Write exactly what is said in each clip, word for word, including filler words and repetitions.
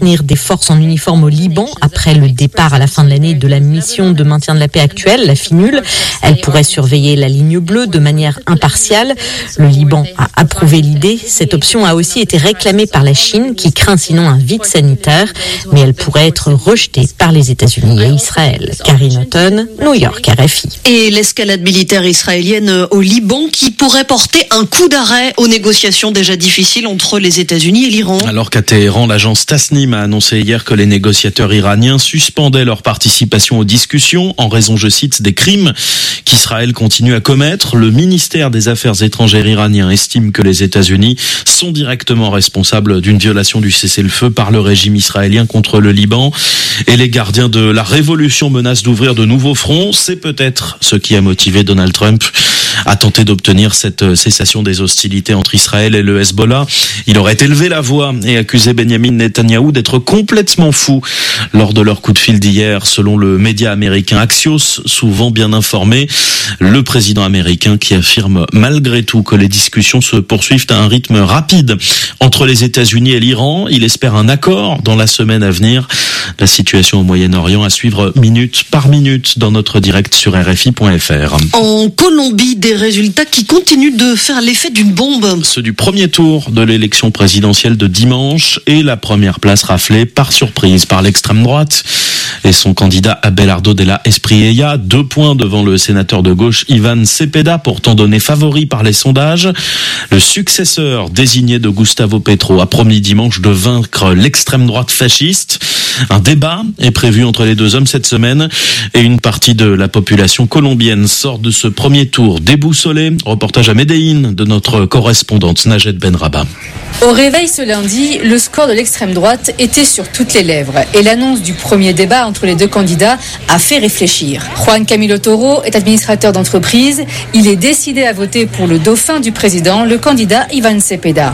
maintenir des forces en uniforme au Liban après le départ à la fin de l'année de la mission de maintien de la paix actuelle, la FINUL. Elle pourrait surveiller la ligne bleue de manière impartiale. Le Liban a approuvé l'idée. Cette option a aussi été réclamée par la Chine, qui craint sinon un vide sanitaire, mais elle pourrait être rejetée par les États-Unis et Israël. Karine Houghton, New York, R F I. Et l'escalade militaire israélienne au Liban qui pourrait porter un coup d'arrêt aux négociations déjà difficiles entre les États-Unis et l'Iran. Alors qu'à Téhéran, l'agence Tasnim a annoncé hier que les négociateurs iraniens suspendaient leur participation aux discussions en raison, je cite, des crimes qu'Israël continue à commettre. Le ministère des Affaires étrangères iranien estime que les États-Unis sont directement responsables d'une violation du cessez-le-feu par le régime israélien contre le Liban. Et les gardiens de la révolution menacent d'ouvrir de nouveaux fronts. C'est peut-être ce qui a motivé Donald Trump à tenter d'obtenir cette cessation des hostilités entre Israël et le Hezbollah. Il aurait élevé la voix et accusé Benjamin Netanyahou d'être complètement fou lors de leur coup de fil d'hier, selon le média américain Axios, souvent bien informé. Le président américain qui affirme malgré tout que les discussions se poursuivent à un rythme rapide entre les États-Unis et l'Iran. Il espère un accord dans la semaine à venir. La situation au Moyen-Orient à suivre minute par minute dans notre direct sur R F I point F R. En Colombie, des résultats qui continuent de faire l'effet d'une bombe. Ceux du premier tour de l'élection présidentielle de dimanche et la première place raflée par surprise par l'extrême droite et son candidat Abelardo de la Espriella, deux points devant le sénateur de gauche Iván Cepeda, pourtant donné favori par les sondages. Le successeur désigné de Gustavo Petro a promis dimanche de vaincre l'extrême droite fasciste. Un débat est prévu entre les deux hommes cette semaine et une partie de la population colombienne sort de ce premier tour déboussolée. Reportage à Medellín de notre correspondante Najed Benraba. Au réveil ce lundi, le score de l'extrême droite était sur toutes les lèvres et l'annonce du premier débat entre les deux candidats a fait réfléchir. Juan Camilo Toro est administrateur d'entreprise. Il est décidé à voter pour le dauphin du président, le candidat Iván Cepeda.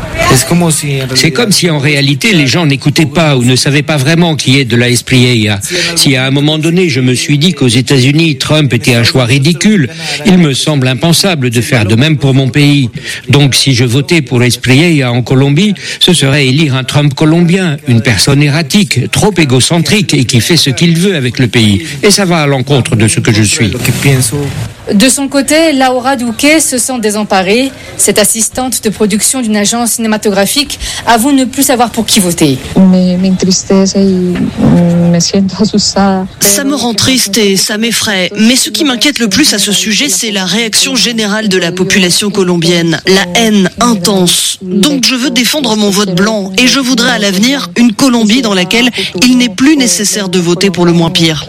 C'est comme si en réalité les gens n'écoutaient pas ou ne savaient pas vraiment qui est de la Espriella. Si à un moment donné je me suis dit qu'aux États-Unis Trump était un choix ridicule, il me semble impensable de faire de même pour mon pays. Donc si je votais pour Espriella en Colombie, ce serait élire un Trump colombien, une personne erratique, trop égocentrique et qui fait ce qu'il veut avec le pays. Et ça va à l'encontre de ce que je suis. De son côté, Laura Duque se sent désemparée. Cette assistante de production d'une agence cinématographique avoue ne plus savoir pour qui voter. Ça me rend triste et ça m'effraie. Mais ce qui m'inquiète le plus à ce sujet, c'est la réaction générale de la population colombienne. La haine intense. Donc je veux défendre mon vote blanc et je voudrais à l'avenir une Colombie dans laquelle il n'est plus nécessaire de voter pour le moins pire.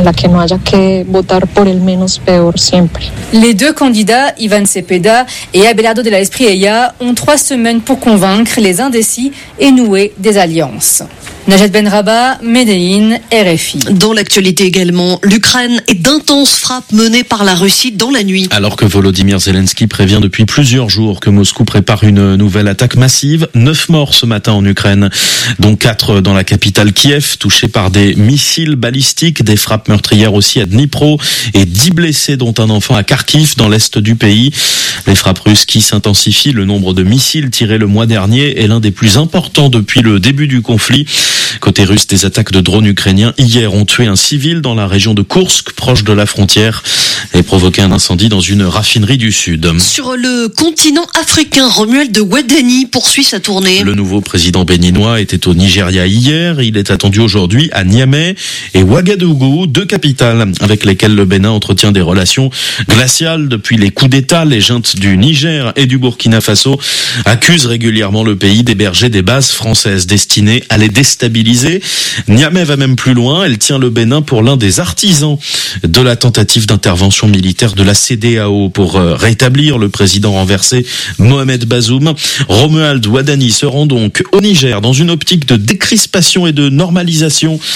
Les deux candidats, Iván Cepeda et Abelardo de la Espriella, ont trois semaines pour convaincre les indécis et nouer des alliances. Najed Benraba, Medellín, R F I. Dans l'actualité également, l'Ukraine et d'intenses frappes menées par la Russie dans la nuit. Alors que Volodymyr Zelensky prévient depuis plusieurs jours que Moscou prépare une nouvelle attaque massive, neuf morts ce matin en Ukraine, dont quatre dans la capitale Kiev, touchés par des missiles balistiques, des frappes meurtrières aussi à Dnipro et dix blessés dont un enfant à Kharkiv dans l'est du pays. Les frappes russes qui s'intensifient, le nombre de missiles tirés le mois dernier est l'un des plus importants depuis le début du conflit. Côté russe, des attaques de drones ukrainiens hier ont tué un civil dans la région de Koursk, proche de la frontière, et provoqué un incendie dans une raffinerie du sud. Sur le continent africain, Romuald Ouadani poursuit sa tournée. Le nouveau président béninois était au Nigeria hier. Il est attendu aujourd'hui à Niamey et Ouagadougou, deux capitales avec lesquelles le Bénin entretient des relations glaciales depuis les coups d'État. Les juntes du Niger et du Burkina Faso accusent régulièrement le pays d'héberger des bases françaises destinées à les déstabiliser. Niamey va même plus loin. Elle tient le Bénin pour l'un des artisans de la tentative d'intervention militaire de la C D A O pour rétablir le président renversé Mohamed Bazoum. Romuald Ouadani se rend donc au Niger dans une optique de décrispation et de normalisation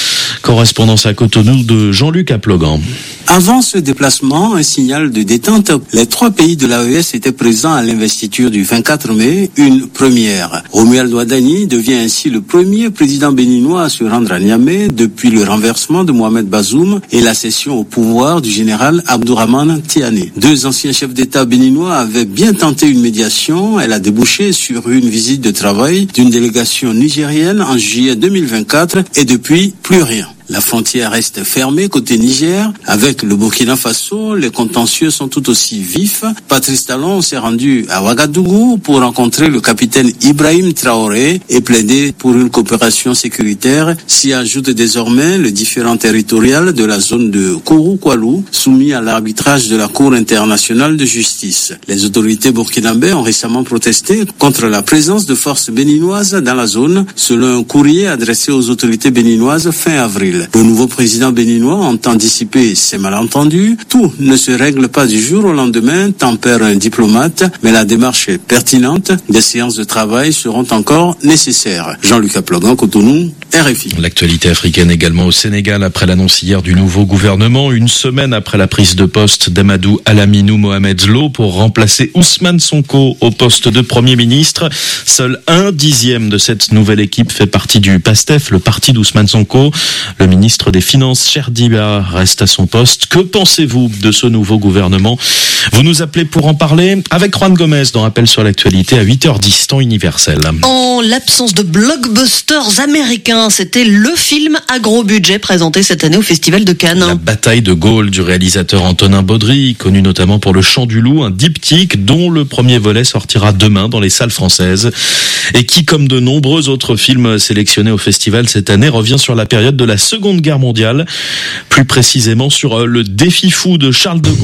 Correspondance à Cotonou de Jean-Luc Aplogan. Avant ce déplacement, un signal de détente. Les trois pays de l'A E S étaient présents à l'investiture du vingt-quatre mai, une première. Romuald Wadani devient ainsi le premier président béninois à se rendre à Niamey depuis le renversement de Mohamed Bazoum et la cession au pouvoir du général Abdourahmane Tiani. Deux anciens chefs d'État béninois avaient bien tenté une médiation. Elle a débouché sur une visite de travail d'une délégation nigérienne en juillet deux mille vingt-quatre et depuis, plus rien. La frontière reste fermée côté Niger. Avec le Burkina Faso, les contentieux sont tout aussi vifs. Patrice Talon s'est rendu à Ouagadougou pour rencontrer le capitaine Ibrahim Traoré et plaider pour une coopération sécuritaire. S'y ajoute désormais le différend territorial de la zone de Kourou-Koualou, soumis à l'arbitrage de la Cour internationale de justice. Les autorités burkinabées ont récemment protesté contre la présence de forces béninoises dans la zone, selon un courrier adressé aux autorités béninoises fin avril. Le nouveau président béninois entend dissiper ces malentendus. Tout ne se règle pas du jour au lendemain, tempère un diplomate, mais la démarche est pertinente. Des séances de travail seront encore nécessaires. Jean-Luc Aplogan, Cotonou, R F I. L'actualité africaine également au Sénégal après l'annonce hier du nouveau gouvernement, une semaine après la prise de poste d'Amadou Alaminou Mohamed Lo pour remplacer Ousmane Sonko au poste de Premier ministre. Seul un dixième de cette nouvelle équipe fait partie du PASTEF, le parti d'Ousmane Sonko. Le ministre des Finances, Cheikh Diba, reste à son poste. Que pensez-vous de ce nouveau gouvernement ? Vous nous appelez pour en parler avec Juan Gomez dans Rappel sur l'actualité à huit heures dix, temps universel. En l'absence de blockbusters américains, c'était le film à gros budget présenté cette année au Festival de Cannes. La bataille de Gaulle du réalisateur Antonin Baudry, connu notamment pour Le Chant du Loup, un diptyque dont le premier volet sortira demain dans les salles françaises et qui, comme de nombreux autres films sélectionnés au festival cette année, revient sur la période de la Seconde Guerre mondiale, plus précisément sur le défi fou de Charles de Gaulle.